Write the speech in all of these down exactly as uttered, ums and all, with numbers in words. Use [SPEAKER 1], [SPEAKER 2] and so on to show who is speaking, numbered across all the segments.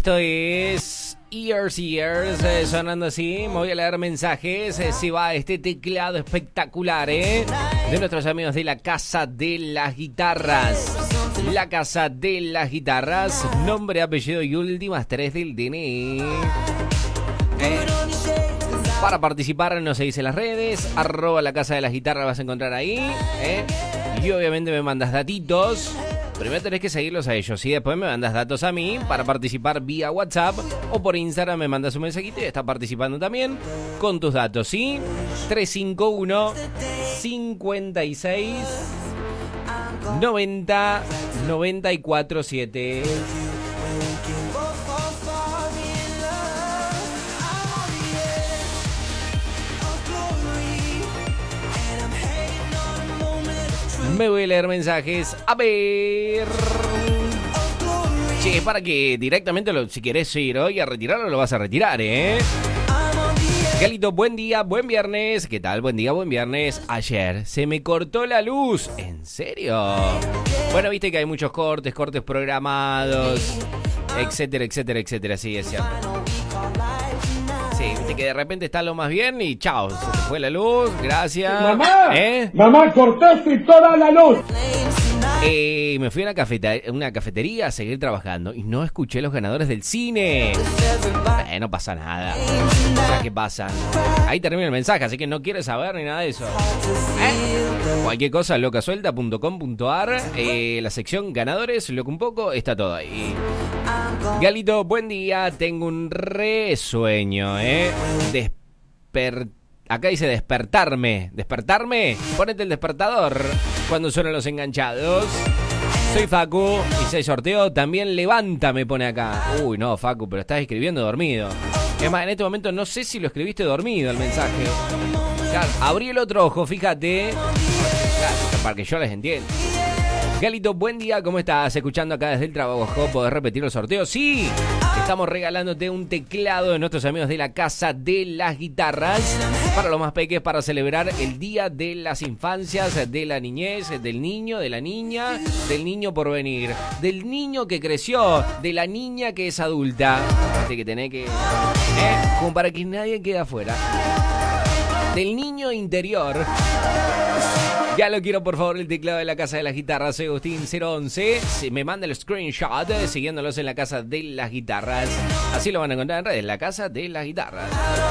[SPEAKER 1] Esto es Years Years, eh, sonando así. Me voy a leer mensajes. Eh, si va este teclado espectacular, ¿eh? De nuestros amigos de la Casa de las Guitarras. La Casa de las Guitarras. Nombre, apellido y últimas tres del D N I. Eh, para participar no se dice las redes. Arroba la Casa de las Guitarras vas a encontrar ahí. Eh, y obviamente me mandas datitos. Primero tenés que seguirlos a ellos y después me mandas datos a mí para participar vía WhatsApp o por Instagram me mandas un mensajito y estás participando también con tus datos, ¿sí? tres cinco uno, cincuenta y seis, noventa, noventa y cuatro siete. Me voy a leer mensajes. A ver. Che, para que directamente, lo, si querés ir hoy a retirarlo, lo vas a retirar, ¿eh? Galito, buen día, buen viernes. ¿Qué tal? Buen día, buen viernes. Ayer se me cortó la luz. ¿En serio? Bueno, viste que hay muchos cortes, cortes programados, etcétera, etcétera, etcétera. Sí, es cierto. Sí, viste que de repente está lo más bien y chao, se te fue la luz, gracias.
[SPEAKER 2] Mamá,
[SPEAKER 1] ¿Eh?
[SPEAKER 2] mamá, cortaste toda la luz.
[SPEAKER 1] Eh, me fui a una, cafeta- una cafetería a seguir trabajando y no escuché los ganadores del cine. Eh, no pasa nada. O sea, ¿qué pasa? Ahí termina el mensaje, así que no quieres saber ni nada de eso. ¿Eh? Cualquier cosa, locasuelta punto com punto ar, eh, la sección ganadores, loco un poco, está todo ahí. Galito, buen día. Tengo un resueño, ¿eh? Desper... Acá dice despertarme. ¿Despertarme? Ponete el despertador cuando suenan los enganchados. Soy Facu y si hay sorteo, también levántame, pone acá. Uy, no, Facu, pero estás escribiendo dormido. Es más, en este momento no sé si lo escribiste dormido el mensaje. Claro, abrí el otro ojo, fíjate. Claro, para que yo les entienda. Galito, buen día, ¿cómo estás? Escuchando acá desde el trabajo, ¿podés repetir el sorteo? ¡Sí! Estamos regalándote un teclado de nuestros amigos de la Casa de las Guitarras para los más pequeños, para celebrar el Día de las Infancias, de la niñez, del niño, de la niña, del niño por venir, del niño que creció, de la niña que es adulta. Así que tenés que... ¿eh? Como para que nadie quede afuera. Del niño interior. Ya lo quiero, por favor, el teclado de la Casa de las Guitarras. Soy Agustín cero once. Se me manda el screenshot eh, siguiéndolos en la Casa de las Guitarras. Así lo van a encontrar en redes, la Casa de las Guitarras.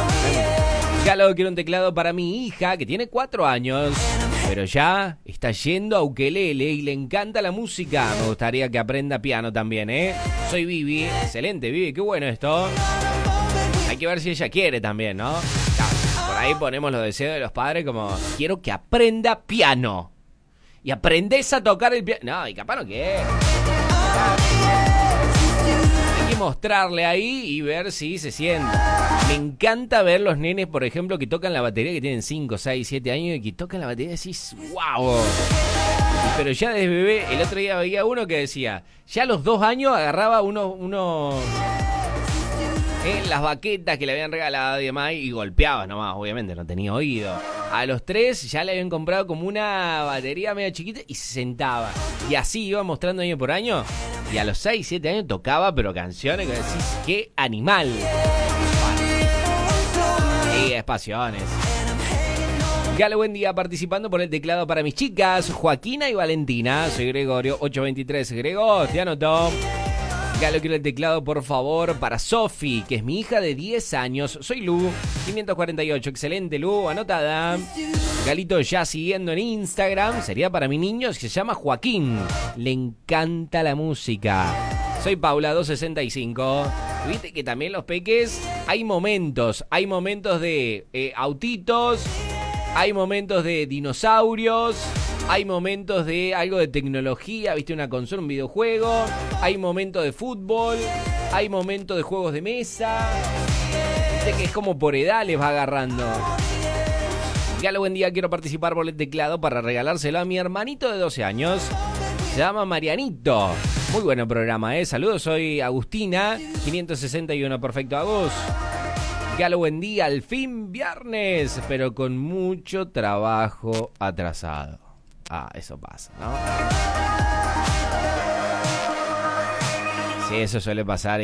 [SPEAKER 1] Ya lo quiero un teclado para mi hija, que tiene cuatro años, pero ya está yendo a ukelele y le encanta la música. Me gustaría que aprenda piano también, ¿eh? Soy Vivi. Excelente, Vivi. Qué bueno esto. Hay que ver si ella quiere también, ¿no? Por ahí ponemos los deseos de los padres como quiero que aprenda piano. Y aprendes a tocar el piano. No, y capaz no quiere. Hay que mostrarle ahí y ver si se siente. Me encanta ver los nenes, por ejemplo, que tocan la batería, que tienen cinco, seis, siete años y que tocan la batería y decís, wow. Pero ya desde bebé, el otro día veía uno que decía, ya a los dos años agarraba uno... uno en las baquetas que le habían regalado y demás, y golpeaba nomás, obviamente, no tenía oído. A los tres ya le habían comprado como una batería medio chiquita y se sentaba. Y así iba mostrando año por año. Y a los seis, siete años tocaba, pero canciones que decís, ¡qué animal! Y es pasiones. Galo, buen día, participando por el teclado para mis chicas, Joaquina y Valentina. Soy Gregorio, ocho veintitrés. Grego, te anotó. Galo, quiero el teclado, por favor, para Sofi, que es mi hija de diez años. Soy Lu, quinientos cuarenta y ocho. Excelente, Lu, anotada. Galito, ya siguiendo en Instagram, sería para mi niño, que se llama Joaquín. Le encanta la música. Soy Paula, doscientos sesenta y cinco. Viste que también los peques, hay momentos. Hay momentos de eh, autitos, hay momentos de dinosaurios, hay momentos de algo de tecnología, viste, una consola, un videojuego. Hay momentos de fútbol. Hay momentos de juegos de mesa. Viste que es como por edad les va agarrando. Galo, buen día, quiero participar por el teclado para regalárselo a mi hermanito de doce años. Se llama Marianito. Muy bueno programa, ¿eh? Saludos, soy Agustina, quinientos sesenta y uno. Perfecto, Agus. Galo, buen día, al fin viernes, pero con mucho trabajo atrasado. Ah, eso pasa, ¿no? Sí, eso suele pasar.